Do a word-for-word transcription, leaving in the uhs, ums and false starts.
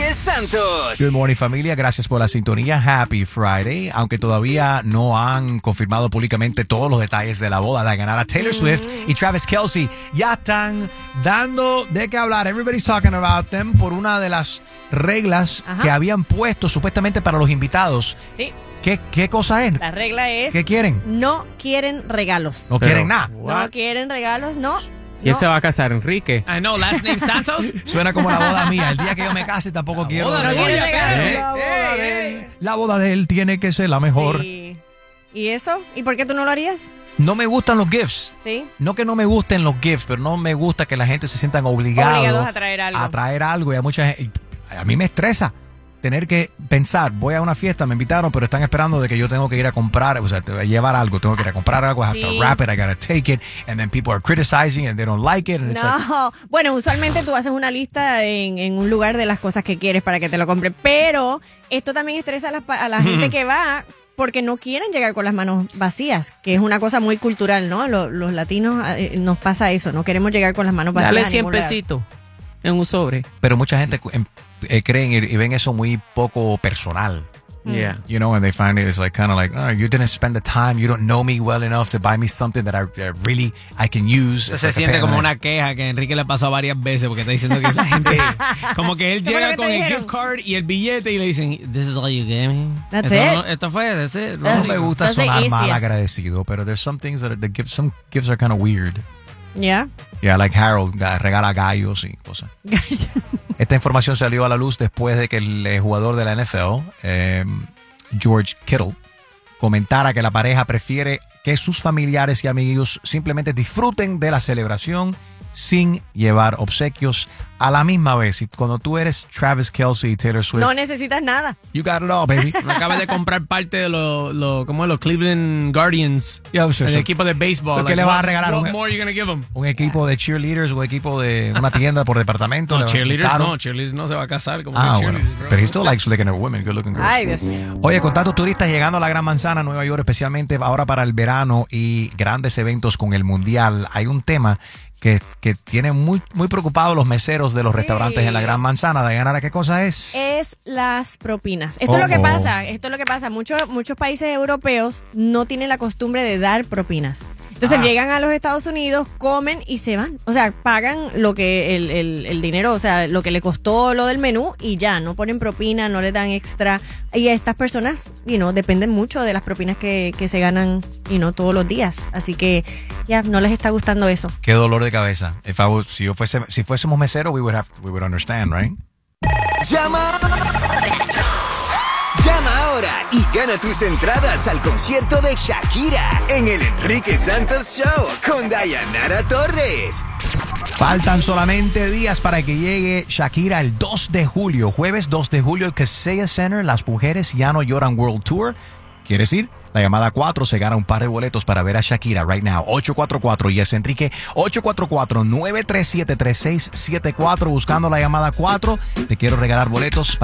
Enrique Santos. Good morning, familia. Gracias por la sintonía. Happy Friday. Aunque todavía no han confirmado públicamente todos los detalles de la boda de ganar a Taylor Swift y Travis Kelce, ya están dando de qué hablar. Everybody's talking about them por una de las reglas Ajá. que habían puesto supuestamente para los invitados. Sí. ¿Qué, ¿Qué cosa es? La regla es... ¿Qué quieren? No quieren regalos. No Pero, quieren nada. what? No quieren regalos, no. ¿Quién no. se va a casar? ¿Enrique? I know, last name Santos. Suena como la boda mía. El día que yo me case tampoco La quiero... boda No no quieren voy a- regalos. ¿Eh? La boda de él, la boda de él tiene que ser la mejor. Sí. ¿Y eso? ¿Y por qué tú no lo harías? No me gustan los gifts. Sí. No que no me gusten los gifts, pero no me gusta que la gente se sientan obligados Obligados a traer algo. a traer algo. Y a mucha gente, a mí me estresa tener que pensar, voy a una fiesta, me invitaron, pero están esperando de que yo tengo que ir a comprar, o sea, te voy a llevar algo, tengo que ir a comprar algo, I have Sí. to wrap it, I gotta take it, and then people are criticizing and they don't like it. And it's like, No, bueno, usualmente tú haces una lista en, en un lugar de las cosas que quieres para que te lo compre, pero esto también estresa a la, a la gente que va porque no quieren llegar con las manos vacías, que es una cosa muy cultural, ¿no? Los, los latinos eh, nos pasa eso, no queremos llegar con las manos vacías. Dale a cien ningún lugar. pesitos en un sobre. pero mucha gente em, eh, creen y, y ven eso muy poco personal. Yeah. You know, and they find it, it's like kind of like, oh, you didn't spend the time, you don't know me well enough to buy me something that I uh, really I can use. Se siente como una queja que Enrique le pasó varias veces porque está diciendo que la gente... Como que él ¿Qué fue lo llega que con te el dijeron? gift card y el billete y le dicen, this is all you gave me. That's esto, it. no- esto fue, that's it. lo No único". me gusta That's the sonar mal easiest. agradecido, pero there's some things that are, the gifts, some gifts are kind of weird. Ya. Yeah, like Harold ga- regala gallos y cosas. Esta información salió a la luz después de que el eh, jugador de la N F L, eh, George Kittle, comentara que la pareja prefiere que sus familiares y amigos simplemente disfruten de la celebración sin llevar obsequios a la misma vez. Y cuando tú eres Travis Kelce y Taylor Swift, No necesitas nada. you got it all, baby. Me acabas de comprar parte de los, lo, ¿cómo es? Los Cleveland Guardians, Yeah, so- el so- equipo de béisbol. ¿Qué le vas a regalar? What Un- more are you gonna give them? Un equipo de cheerleaders, un equipo de una tienda por departamento. No, le va- cheerleaders caro. no, cheerleaders no se va a casar como Ah, que bueno. cheerleaders, bro. Pero he still likes looking at women, good looking girls. Ay, Dios mío. Oye, con tantos turistas llegando a la Gran Manzana, Nueva York, especialmente ahora para el verano y grandes eventos con el Mundial, hay un tema que, que tiene muy, muy preocupados los meseros de los Sí. restaurantes en la Gran Manzana. Dayanara, ¿qué cosa es? Es las propinas. Esto es lo que Oh. pasa, esto es lo que pasa. Muchos, muchos países europeos no tienen la costumbre de dar propinas. Entonces Ah. llegan a los Estados Unidos, comen y se van. O sea, pagan lo que el, el, el dinero, o sea, lo que le costó lo del menú y ya, no ponen propina, no les dan extra. Y estas personas, you know, dependen mucho de las propinas que, que se ganan, you know, todos los días. Así que ya no les está gustando eso. Qué dolor de cabeza. If I was- si, yo fuese, si fuésemos meseros, we would, have, we would understand, right? Llama. Llama ahora y gana tus entradas al concierto de Shakira en el Enrique Santos Show con Dayanara Torres. Faltan solamente días para que llegue Shakira el dos de julio, jueves dos de julio, el Kaseya Center, Las Mujeres Ya No Lloran World Tour. ¿Quieres ir? La llamada cuatro se gana un par de boletos para ver a Shakira right now. ocho cuatro cuatro, yes Enrique, ocho cuatro cuatro, nueve tres siete, tres seis siete cuatro, buscando la llamada cuatro. Te quiero regalar boletos